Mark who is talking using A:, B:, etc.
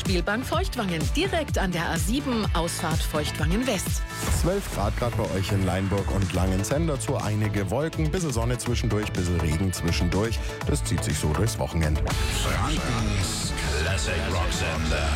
A: Spielbank Feuchtwangen, direkt an der A7, Ausfahrt Feuchtwangen West.
B: 12 Grad gerade bei euch in Leinburg und Langenzenn. Dazu einige Wolken, bisschen Sonne zwischendurch, bisschen Regen zwischendurch. Das zieht sich so durchs Wochenende.
C: Frankens Classic Rock Sender.